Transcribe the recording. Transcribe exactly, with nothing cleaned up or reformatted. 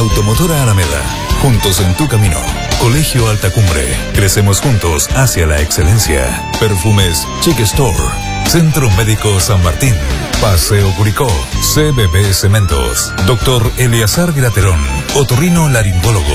Automotora Alameda, juntos en tu camino. Colegio Alta Cumbre, crecemos juntos hacia la excelencia. Perfumes Chic Store, Centro Médico San Martín, Paseo Curicó, C B B Cementos, Doctor Eleazar Graterón, otorrino laringólogo.